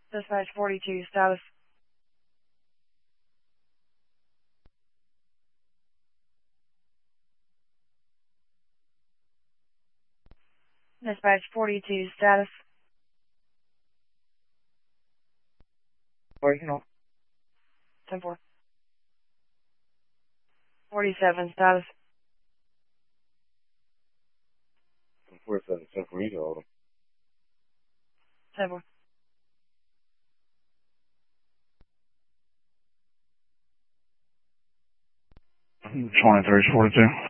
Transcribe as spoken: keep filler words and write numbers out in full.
Dispatch forty-two, status. Dispatch forty-two, status. Original. ten four. forty-seven, status. forty-seven, ten four, you can hold ten four. them. twenty-three, forty-two.